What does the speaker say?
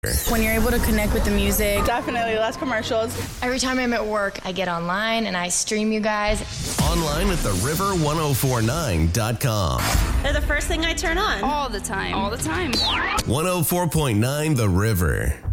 When you're able to connect with the music. Definitely less commercials. Every time I'm at work, I get online and I stream you guys. Online at theriver1049.com. They're the first thing I turn on. All the time. 104.9 The River.